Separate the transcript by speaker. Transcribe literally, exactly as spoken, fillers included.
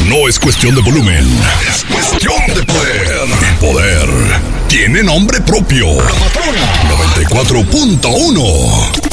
Speaker 1: No es cuestión de volumen, es cuestión de poder. Y poder tiene nombre propio. La Patrona noventa y cuatro punto uno.